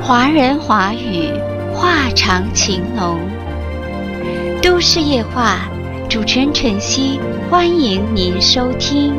华人华语，话长情浓。都市夜话，主持人晨曦，欢迎您收听。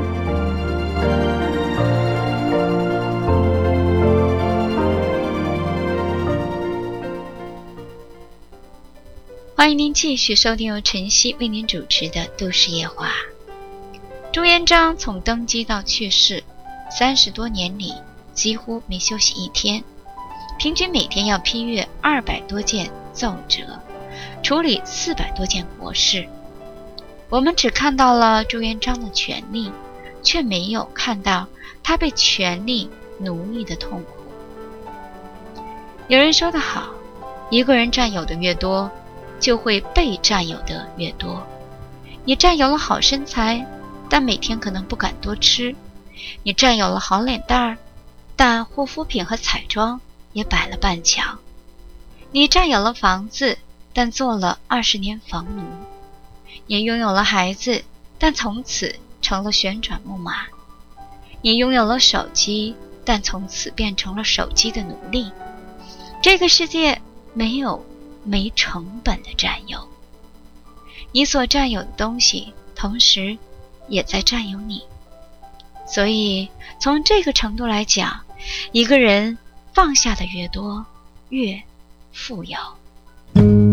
欢迎您继续收听由晨曦为您主持的都市夜话。朱元璋从登基到去世30多年里，几乎没休息一天，平均每天要批阅200多件奏折，处理400多件国事。我们只看到了朱元璋的权力，却没有看到他被权力奴役的痛苦。有人说得好，一个人占有的越多，就会被占有的越多。你占有了好身材，但每天可能不敢多吃；你占有了好脸蛋儿，但护肤品和彩妆也摆了半墙；你占有了房子，但做了20年房奴；你拥有了孩子，但从此成了旋转木马；你拥有了手机，但从此变成了手机的奴隶。这个世界没有没成本的占有，你所占有的东西同时也在占有你。所以从这个程度来讲，一个人放下的越多，越富有。